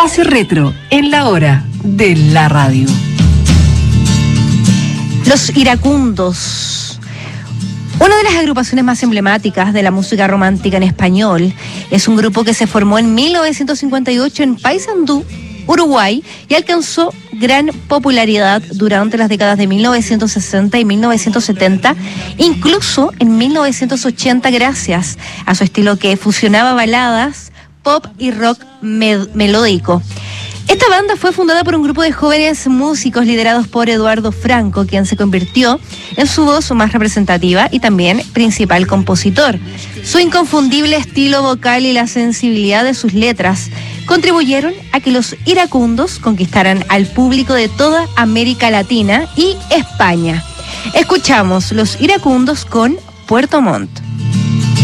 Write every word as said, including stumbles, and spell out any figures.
Espacio Retro en la hora de la radio. Los Iracundos. Una de las agrupaciones más emblemáticas de la música romántica en español, es un grupo que se formó en mil novecientos cincuenta y ocho en Paysandú, Uruguay, y alcanzó gran popularidad durante las décadas de mil novecientos sesenta y mil novecientos setenta, incluso en mil novecientos ochenta, gracias a su estilo que fusionaba baladas, pop y rock med- melódico. Esta banda fue fundada por un grupo de jóvenes músicos liderados por Eduardo Franco, quien se convirtió en su voz más representativa y también principal compositor. Su inconfundible estilo vocal y la sensibilidad de sus letras contribuyeron a que los Iracundos conquistaran al público de toda América Latina y España. Escuchamos Los Iracundos con Puerto Montt.